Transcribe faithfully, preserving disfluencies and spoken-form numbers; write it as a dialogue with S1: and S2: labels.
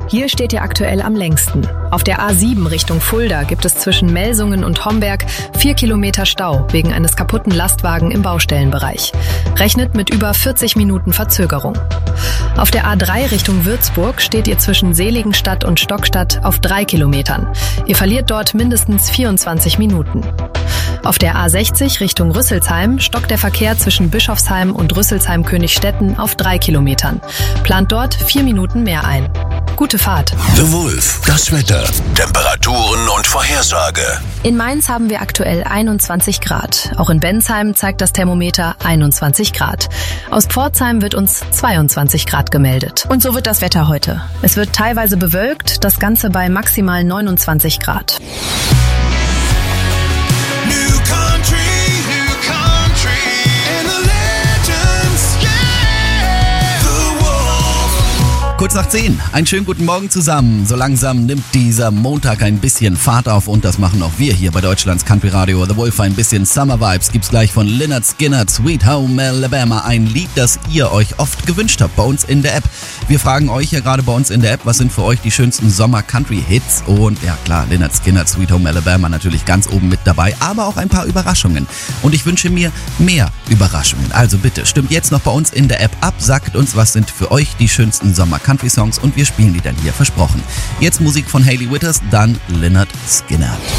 S1: Hier steht ihr aktuell am längsten. Auf der A sieben Richtung Fulda gibt es zwischen Melsungen und Homberg vier Kilometer Stau wegen eines kaputten Lastwagen im Baustellenbereich. Rechnet mit über vierzig Minuten Verzögerung. Auf der A drei Richtung Würzburg steht ihr zwischen Seligenstadt und Stockstadt auf drei Kilometern. Ihr verliert dort mindestens vierundzwanzig Minuten. Auf der A sechzig Richtung Rüsselsheim stockt der Verkehr zwischen Bischofsheim und Rüsselsheim-Königsstetten auf drei Kilometern. Plant dort vier Minuten mehr ein. Gute Fahrt.
S2: The Wolf, das Wetter, Temperaturen und Vorhersage.
S1: In Mainz haben wir aktuell einundzwanzig Grad. Auch in Bensheim zeigt das Thermometer einundzwanzig Grad. Aus Pforzheim wird uns zweiundzwanzig Grad gemeldet. Und so wird das Wetter heute. Es wird teilweise bewölkt, das Ganze bei maximal neunundzwanzig Grad.
S3: Kurz nach zehn. Einen schönen guten Morgen zusammen. So langsam nimmt dieser Montag ein bisschen Fahrt auf und das machen auch wir hier bei Deutschlands Country Radio. The Wolf, ein bisschen Summer Vibes gibt's gleich von Lynyrd Skynyrd, Sweet Home Alabama. Ein Lied, das ihr euch oft gewünscht habt bei uns in der App. Wir fragen euch ja gerade bei uns in der App, was sind für euch die schönsten Sommer-Country-Hits? Und ja klar, Lynyrd Skynyrd, Sweet Home Alabama natürlich ganz oben mit dabei, aber auch ein paar Überraschungen. Und ich wünsche mir mehr Überraschungen. Also bitte, stimmt jetzt noch bei uns in der App ab, sagt uns, was sind für euch die schönsten Sommer-Country Country-Songs und wir spielen die dann hier, versprochen. Jetzt Musik von Hayley Whitters, dann Lynyrd Skynyrd.